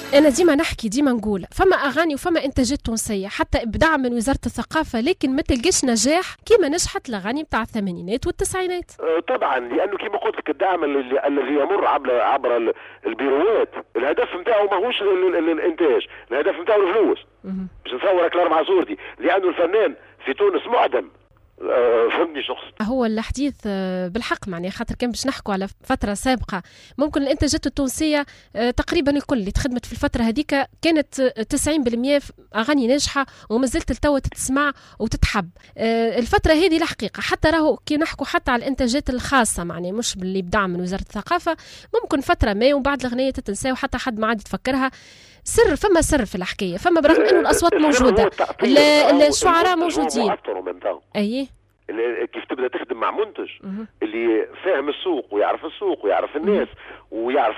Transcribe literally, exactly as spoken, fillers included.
أنا ديما نحكي ديما نقول فما أغاني وفما إنتاجات تونسية حتى بدعم من وزارة الثقافة، لكن ما تلقاش نجاح كيما نجحت الأغاني بتاع الثمانينات والتسعينات. أه طبعا، لأنه كيما قلت لك الدعم الذي يمر عبر عبر البيروات، الهدف نتاعو ماهوش الإنتاج، الهدف نتاعو الفلوس. باش نصورك الأربع صور دي، لأنه الفنان في تونس معدم. أه فهمني شخص هو الحديث بالحق معناه خاطر كان باش نحكوا على فتره سابقه ممكن الانتاجات التونسيه تقريبا الكل اللي تخدمت في الفتره هذيك كانت تسعين بالمئة اغاني ناجحه وما زلت التو تتسمع وتتحب. الفتره هذه الحقيقه حتى راهو كي نحكوا حتى على الانتاجات الخاصه معناه مش باللي بدعم من وزاره الثقافه، ممكن فتره ما ومن بعد الاغنيه تتنسى وحتى حد ما عاد يتفكرها. سر فما سر في الحكايه، فما برغم انه الاصوات موجوده، الشعراء موجودين. اي كيف تبدا تخدم مع منتج اللي فاهم السوق ويعرف السوق ويعرف الناس ويعرف